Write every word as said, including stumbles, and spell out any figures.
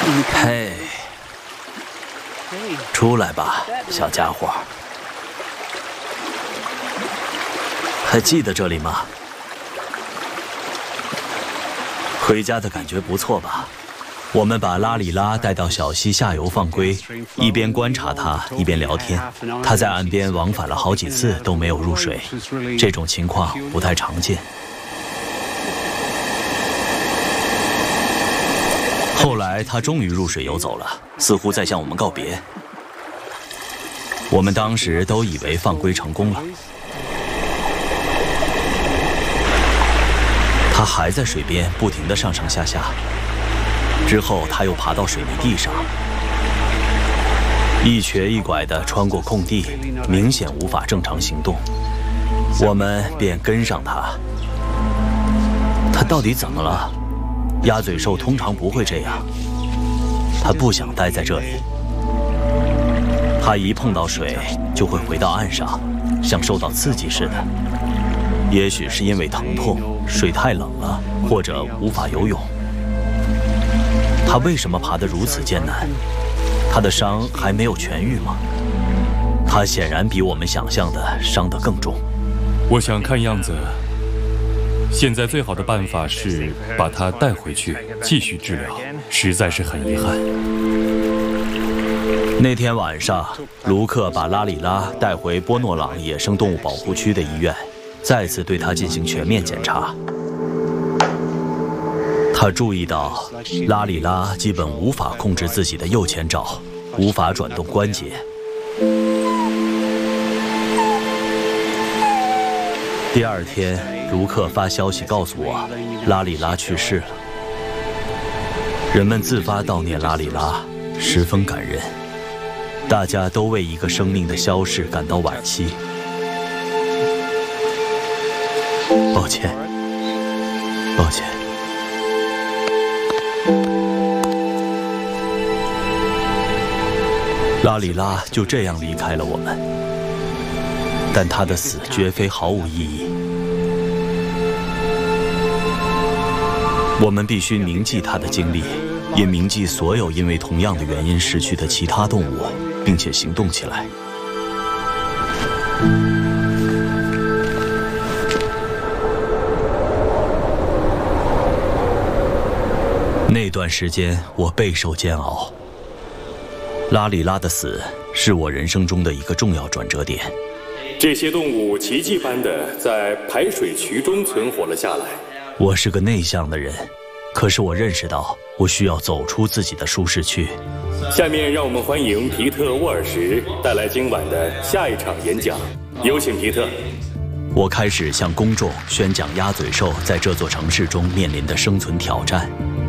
嘿，出来吧，小家伙。还记得这里吗？回家的感觉不错吧？我们把拉里拉带到小溪下游放归，一边观察它，一边聊天。他在岸边往返了好几次都没有入水，这种情况不太常见。后来他终于入水游走了，似乎在向我们告别。我们当时都以为放归成功了。他还在水边不停地上上下下，之后他又爬到水泥地上，一瘸一拐地穿过空地，明显无法正常行动。我们便跟上他。他到底怎么了？鸭嘴兽通常不会这样，他不想待在这里。他一碰到水就会回到岸上，像受到刺激似的。也许是因为疼痛，水太冷了，或者无法游泳。他为什么爬得如此艰难？他的伤还没有痊愈吗？他显然比我们想象的伤得更重。 我想看样子，现在最好的办法是把他带回去继续治疗，实在是很遗憾。 那天晚上，卢克把拉里拉带回波诺朗野生动物保护区的医院，再次对他进行全面检查。他注意到拉里拉基本无法控制自己的右前爪，无法转动关节。第二天，卢克发消息告诉我，拉里拉去世了。人们自发悼念拉里拉，十分感人。大家都为一个生命的消逝感到惋惜。抱歉，抱歉。拉里拉就这样离开了我们，但他的死绝非毫无意义。我们必须铭记他的经历，也铭记所有因为同样的原因逝去的其他动物，并且行动起来。那段时间我备受煎熬。拉里拉的死是我人生中的一个重要转折点。 这些动物奇迹般的在排水渠中存活了下来。 我是个内向的人，可是我认识到我需要走出自己的舒适区。 下面让我们欢迎皮特·沃尔什带来今晚的下一场演讲。有请皮特。 我开始向公众宣讲鸭嘴兽在这座城市中面临的生存挑战。